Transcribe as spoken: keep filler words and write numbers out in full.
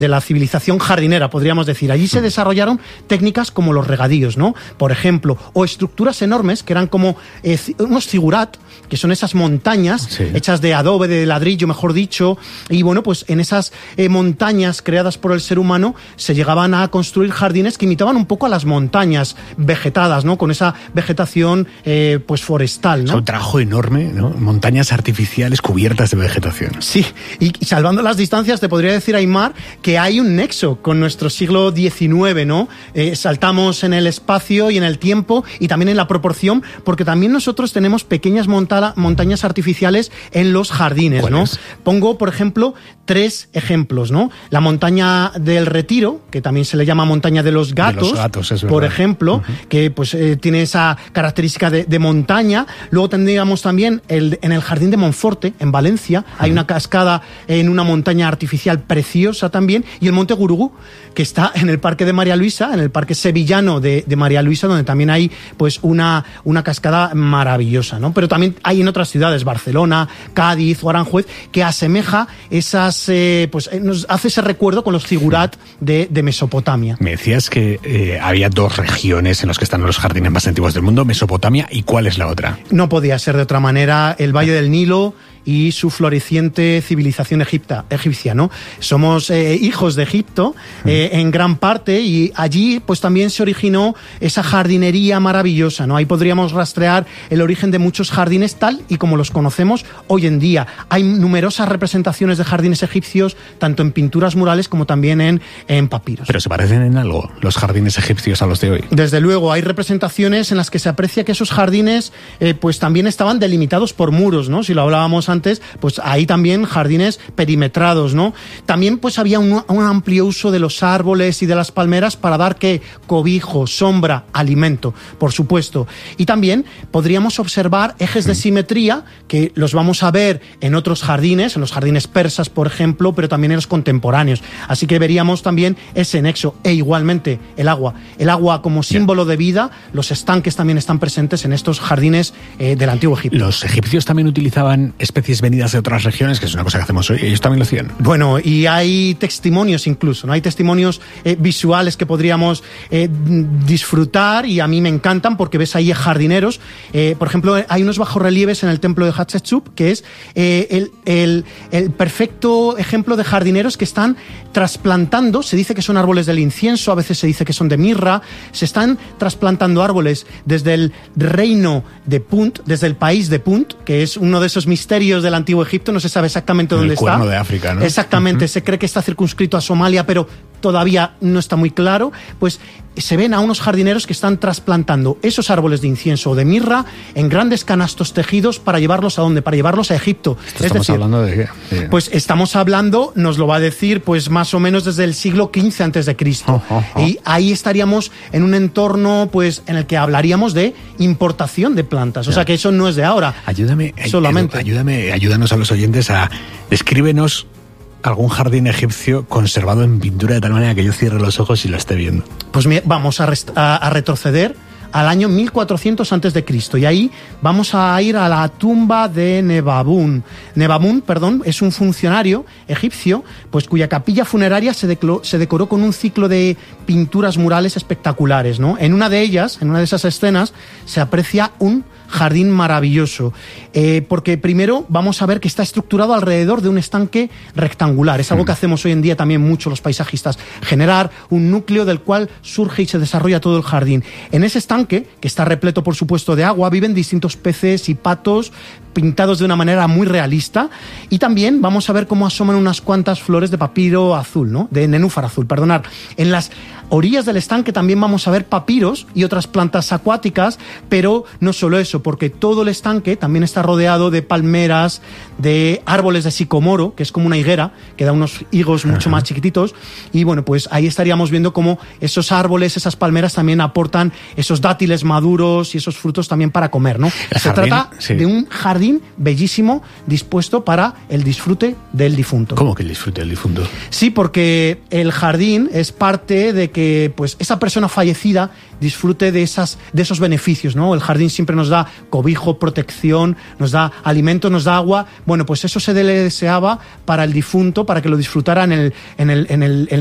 de la civilización jardinera, podríamos decir. Allí se desarrollaron técnicas como los regadíos, ¿no? Por ejemplo, o estructuras enormes que eran como eh, unos figurat, que son esas montañas sí. hechas de adobe, de ladrillo, mejor dicho, y bueno, pues en esas eh, montañas creadas por el ser humano se llegaban a construir jardines que imitaban un poco a las montañas vegetadas, ¿no? Con esa vegetación eh, pues forestal, ¿no? Es un trabajo enorme, ¿no? Montañas artificiales cubiertas de vegetación. Sí, y, y salvando las distancias te podría decir, Aimar, que hay un nexo con nuestro siglo diecinueve, ¿no? Eh, saltamos en el espacio y en el tiempo y también en la proporción, porque también nosotros tenemos pequeñas monta- montañas artificiales en los jardines, ¿no? Es? Pongo, por ejemplo, tres ejemplos, ¿no? La montaña del Retiro, que también se le llama montaña de los gatos, de los gatos es por ejemplo, uh-huh. que pues eh, tiene esa característica de, de montaña. Luego tendríamos también el, en el Jardín de Monforte, en Valencia, uh-huh. hay una cascada en una montaña artificial preciosa también, y el Monte Gurugú, que está en el Parque de María Luisa, en el Parque Sevillano de, de María Luisa, donde también hay pues una, una cascada maravillosa, ¿no? Pero también hay en otras ciudades, Barcelona, Cádiz o Aranjuez, que asemeja esas, eh, pues nos hace ese recuerdo con los figurat de, de Mesopotamia. Me decías que eh, había dos regiones en las que están los jardines más antiguos del mundo, Mesopotamia, ¿y cuál es la otra? No podía ser de otra manera, el Valle del Nilo y su floreciente civilización egipta, egipcia, ¿no? Somos eh, hijos de Egipto eh, en gran parte, y allí pues también se originó esa jardinería maravillosa, ¿no? Ahí podríamos rastrear el origen de muchos jardines tal y como los conocemos hoy en día. Hay numerosas representaciones de jardines egipcios, tanto en pinturas murales como también en, en papiros. ¿Pero se parecen en algo los jardines egipcios a los de hoy? Desde luego, hay representaciones en las que se aprecia que esos jardines eh, pues también estaban delimitados por muros, ¿no? Si lo hablábamos antes, pues ahí también jardines perimetrados, ¿no? También pues había un, un amplio uso de los árboles y de las palmeras para dar que cobijo, sombra, alimento, por supuesto. Y también podríamos observar ejes de simetría que los vamos a ver en otros jardines, en los jardines persas, por ejemplo, pero también en los contemporáneos. Así que veríamos también ese nexo. E igualmente el agua. El agua como símbolo de vida, los estanques también están presentes en estos jardines eh, del Antiguo Egipto. Los egipcios también utilizaban especies venidas de otras regiones, que es una cosa que hacemos hoy. Ellos también lo hacían. Bueno, y hay testimonios incluso, ¿no? Hay testimonios eh, visuales que podríamos eh, disfrutar, y a mí me encantan porque ves ahí jardineros. Eh, por ejemplo, hay unos bajorrelieves en el templo de Hatshepsut, que es eh, el, el, el perfecto ejemplo de jardineros que están trasplantando, se dice que son árboles del incienso, a veces se dice que son de mirra, se están trasplantando árboles desde el reino de Punt, desde el país de Punt, que es uno de esos misterios del Antiguo Egipto, no se sabe exactamente dónde está. El Cuerno de África, ¿no? Exactamente, uh-huh. Se cree que está circunscrito a Somalia, pero todavía no está muy claro. Pues se ven a unos jardineros que están trasplantando esos árboles de incienso o de mirra en grandes canastos tejidos para llevarlos ¿a dónde? Para llevarlos a Egipto. Es ¿Estamos decir, hablando de qué? Sí. Pues estamos hablando, nos lo va a decir, pues más o menos desde el siglo quince antes de Cristo. Oh, oh, oh. Y ahí estaríamos en un entorno pues en el que hablaríamos de importación de plantas. O sea que eso no es de ahora. Ayúdame, solamente. Ayúdame, ayúdanos a los oyentes a descríbenos algún jardín egipcio conservado en pintura de tal manera que yo cierre los ojos y lo esté viendo. Pues vamos a, rest- a, a retroceder al año mil cuatrocientos antes de Cristo, y ahí vamos a ir a la tumba de Nebabún. Nebabún, perdón, es un funcionario egipcio, pues cuya capilla funeraria se, declo- se decoró con un ciclo de pinturas murales espectaculares, ¿no? En una de ellas, en una de esas escenas, se aprecia un jardín maravilloso, eh, porque primero vamos a ver que está estructurado alrededor de un estanque rectangular. Es algo que hacemos hoy en día también mucho los paisajistas, generar un núcleo del cual surge y se desarrolla todo el jardín. En ese estanque, que está repleto por supuesto de agua, viven distintos peces y patos pintados de una manera muy realista, y también vamos a ver cómo asoman unas cuantas flores de papiro azul, ¿no? De nenúfar azul, perdonad. En las orillas del estanque también vamos a ver papiros y otras plantas acuáticas, pero no solo eso, porque todo el estanque también está rodeado de palmeras, de árboles de sicomoro, que es como una higuera, que da unos higos mucho más chiquititos, y bueno, pues ahí estaríamos viendo cómo esos árboles, esas palmeras también aportan esos datos dátiles maduros y esos frutos también para comer, ¿no? El Se jardín, trata sí. de un jardín bellísimo dispuesto para el disfrute del difunto. ¿Cómo que el disfrute del difunto? Sí, porque el jardín es parte de que pues esa persona fallecida disfrute de esas de esos beneficios, ¿no? El jardín siempre nos da cobijo, protección, nos da alimento, nos da agua. Bueno, pues eso se le deseaba para el difunto, para que lo disfrutara en el en el en el en